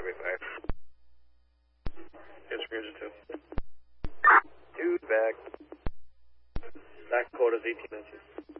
back. Yes, Ranger 2. 2 back. Back quarters 18 inches.